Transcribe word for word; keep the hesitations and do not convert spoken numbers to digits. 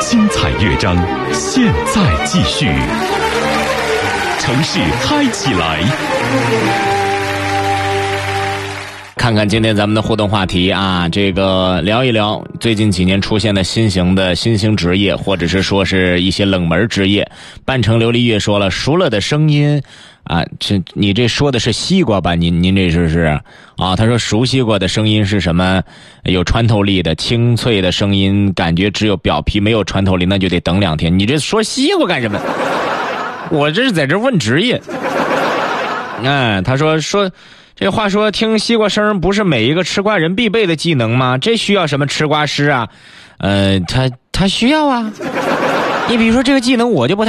精彩乐章现在继续，城市嗨起来。看看今天咱们的互动话题啊，这个聊一聊最近几年出现的新型的新兴职业，或者是说是一些冷门职业。半城琉璃月说了，熟了的声音啊，这你这说的是西瓜吧？您您这是是啊？他说熟西瓜的声音是什么？有穿透力的清脆的声音，感觉只有表皮没有穿透力，那就得等两天。你这说西瓜干什么？我这是在这问职业。哎，他说说。这话说听西瓜声不是每一个吃瓜人必备的技能吗？这需要什么吃瓜师啊？呃，他他需要啊。你比如说这个技能我就不太